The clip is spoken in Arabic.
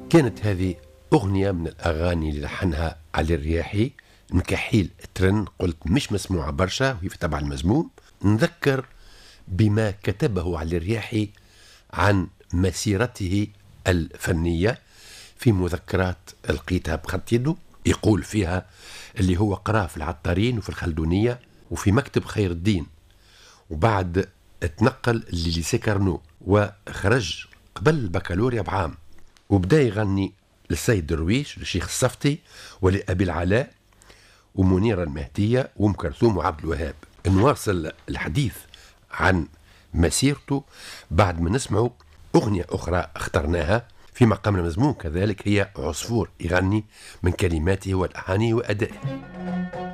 كانت هذه أغنية من الأغاني اللي لحنها علي الرياحي، مكحيل ترن، قلت مش مسموعة برشا وهي في تبع المزموم. نذكر بما كتبه علي الرياحي عن مسيرته الفنية في مذكرات لقيتها بخط يده، يقول فيها اللي هو قرأ في العطارين وفي الخلدونية وفي مكتب خير الدين، وبعد اتنقل لليسي كارنو وخرج قبل البكالوريا بعام، وبدا يغني للسيد درويش، للشيخ الصفتي، ولأبي العلاء ومنيرة المهدية وأم كلثوم وعبد الوهاب. نواصل الحديث عن مسيرته بعد ما نسمعوا أغنية أخرى اخترناها في مقام المزموم كذلك، هي عصفور يغني من كلماته والأغاني وأدائه.